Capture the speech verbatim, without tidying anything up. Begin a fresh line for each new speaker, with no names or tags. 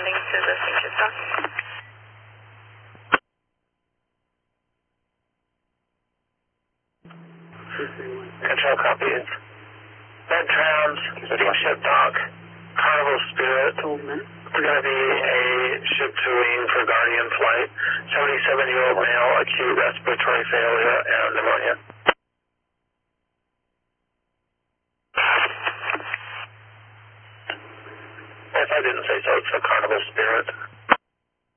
responding to the signature stock.
Control copies. Bed Trams, steamship dock, Carnival Spirit. It's going to be a ship to wing for Guardian flight. seventy-seven-year-old male, acute respiratory failure and pneumonia. If I didn't say so, it's a Carnival Spirit.